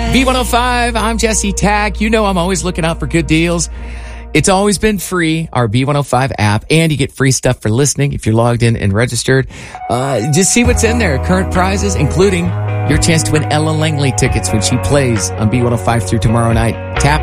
B105, I'm Jesse Tack. You know I'm always looking out for good deals. It's always been free, our B105 app, and you get free stuff for listening if you're logged in and registered. Just see what's in there. Current prizes, including your chance to win Ella Langley tickets when she plays on B105 through tomorrow night. Tap